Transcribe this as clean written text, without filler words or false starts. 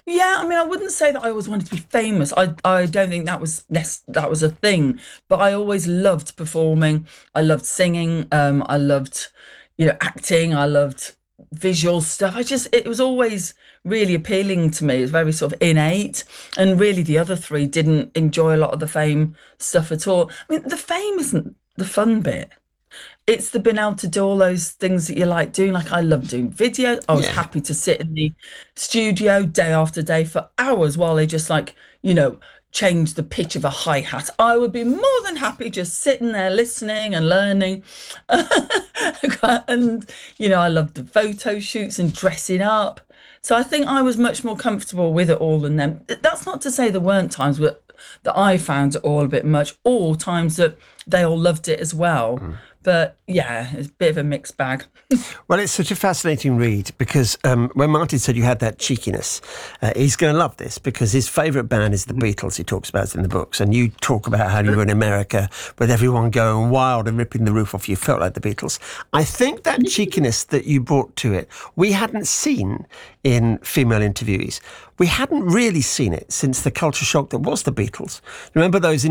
Yeah, I mean, I wouldn't say that I always wanted to be famous. I don't think that was a thing. But I always loved performing. I loved singing. I loved, acting. I loved visual stuff. It was always really appealing to me. It was very sort of innate. And really, the other three didn't enjoy a lot of the fame stuff at all. I mean, the fame isn't the fun bit. It's the being able to do all those things that you like doing. Like I love doing video. I was Yeah. happy to sit in the studio day after day for hours while they just change the pitch of a hi-hat. I would be more than happy just sitting there listening and learning. And I loved the photo shoots and dressing up. So I think I was much more comfortable with it all than them. That's not to say there weren't times that I found it all a bit much, or times that they all loved it as well. But yeah, it's a bit of a mixed bag. Well, it's such a fascinating read because when Martin said you had that cheekiness, he's going to love this because his favourite band is the Beatles. He talks about it in the books, and you talk about how you were in America with everyone going wild and ripping the roof off. You felt like the Beatles. I think that cheekiness that you brought to it, we hadn't seen in female interviewees. We hadn't really seen it since the culture shock that was the Beatles. Remember those